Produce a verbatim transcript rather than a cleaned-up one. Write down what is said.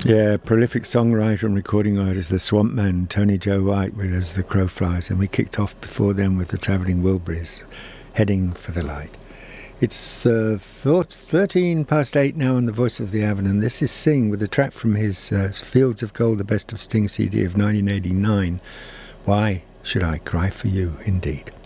Yeah, prolific songwriter and recording artist, the Swamp Man, Tony Joe White, with As the Crow Flies, and we kicked off before them with the Travelling Wilburys, Heading for the Light. It's uh, thirteen past eight now on The Voice of the Avon, and this is Sing with a track from his uh, Fields of Gold, the Best of Sting C D of nineteen eighty-nine, Why Should I Cry for You, Indeed.